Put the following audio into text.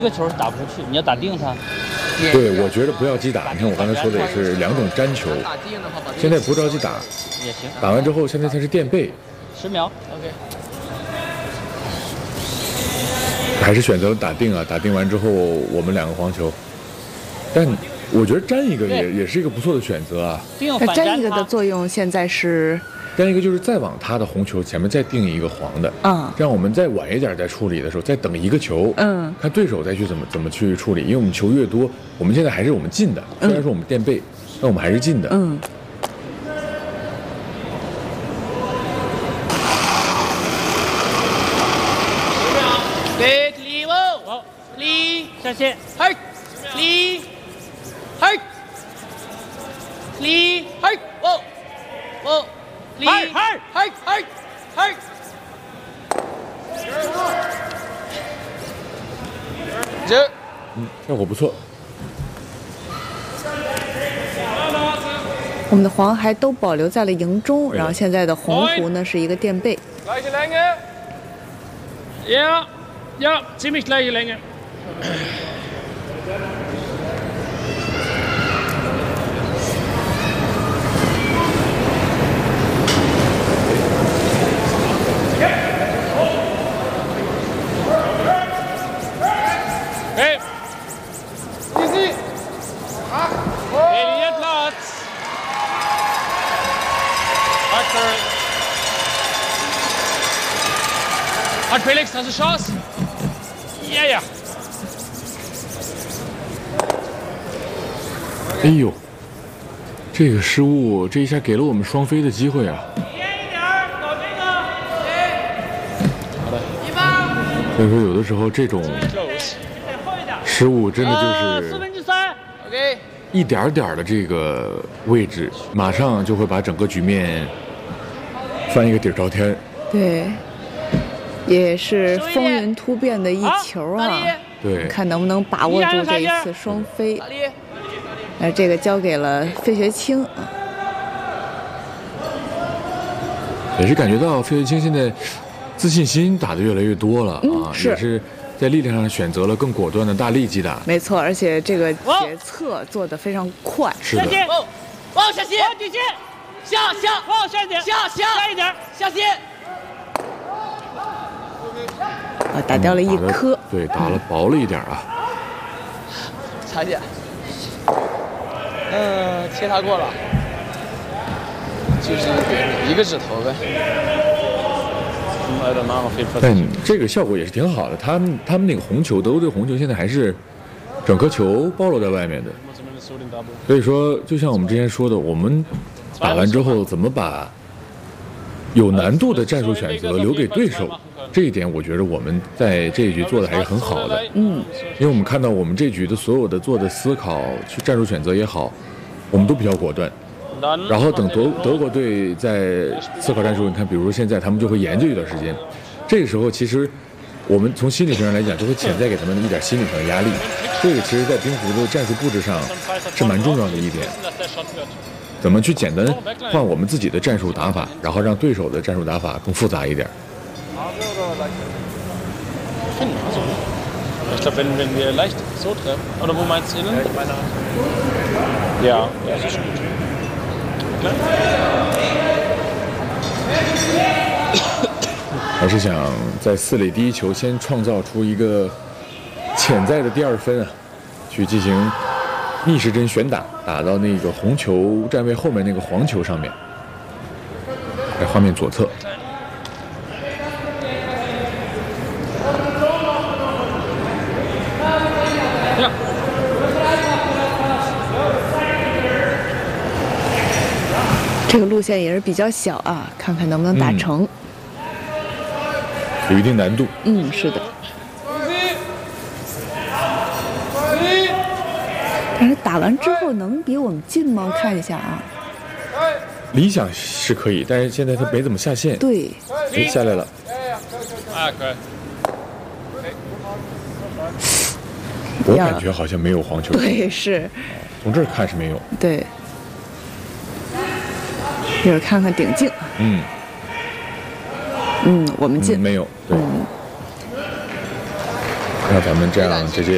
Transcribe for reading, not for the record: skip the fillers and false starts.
这个球是打不出去，你要打定它。 对，我觉得不要击打。你看我刚才说的也是两种粘球，现在不着急打， 也行。 打完之后现在才是垫背。 10秒 ，OK。 还是选择了打定啊，打定完之后我们2个黄球，但我觉得粘一个也是一个不错的选择啊。 那粘一个的作用现在是？ 粘一个就是再往他的红球前面再定一个黄的，这样我们再晚一点再处理的时候再等一个球，看对手再去怎么去处理，因为我们球越多，我们现在还是我们进的，虽然说我们垫背，但我们还是进的。 对，离我，好，离下线，嗨，离，嗨，离，嗨，哦。嗨，这， 效果不错。 我们的黄还都保留在了营中，然后现在的红胡呢是一个垫背。 Gleiche Länge. Ja, ja, ziemlich gleiche Länge. Hat Felix, hast du Chance? Ja, ja. 哎呦，这个失误，这一下给了我们双飞的机会啊！所以说，有的时候这种失误真的就是一点点的这个位置，马上就会把整个局面翻一个底儿朝天。 对。也是风云突变的一球啊！ 对， 看能不能把握住这一次双飞。这个交给了费学清啊。 也是感觉到费学清现在自信心打得越来越多了啊，也是在力量上选择了更果断的大力击打。 没错，而且这个决策做得非常快。 是的。 往下线，底线，往下点，下一点，下线。 打掉了一颗， 对，打了薄了一点啊， 差一点，切他过了，就是一个指头呗。 但这个效果也是挺好的，他们那个红球，德国队红球现在还是整颗球暴露在外面的，所以说，就像我们之前说的，我们打完之后怎么把有难度的战术选择留给对手。这一点我觉得我们在这一局做的还是很好的，因为我们看到我们这局的所有的做的思考，去战术选择也好，我们都比较果断。然后等德国队在思考战术，你看，比如现在他们就会研究一段时间，这个时候其实我们从心理学上来讲，就会潜在给他们一点心理上的压力。这个其实在冰壶的战术布置上是蛮重要的一点，怎么去简单换我们自己的战术打法，然后让对手的战术打法更复杂一点。 Ich glaube, wenn wir leicht so treffen, oder wo meinst du denn? Ja, das ist gut. Klar. 还是想在4垒第一球先创造出一个潜在的第2分啊，去进行逆时针旋打，打到那个红球站位后面那个黄球上面，在画面左侧。 这个路线也是比较小啊，看看能不能打成。 有一定难度。 是的。但是打完之后能比我们近吗？看一下啊。 理想是可以，但是现在他没怎么下线。 对。 下来了。我感觉好像没有黄球。 对，是。 从这儿看是没有。 对。一会儿看看顶镜。我们进。 没有。对。那咱们这样直接。